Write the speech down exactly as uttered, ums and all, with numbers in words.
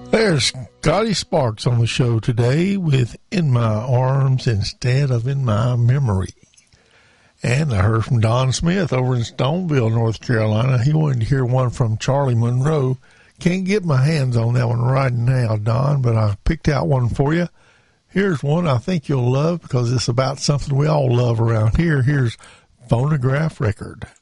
There's Scotty Sparks on the show today with In My Arms Instead of In My Memory. And I heard from Don Smith over in Stoneville, North Carolina. He wanted to hear one from Charlie Monroe. Can't get my hands on that one right now, Don, but I picked out one for you. Here's one I think you'll love because it's about something we all love around here. Here's Phonograph Record.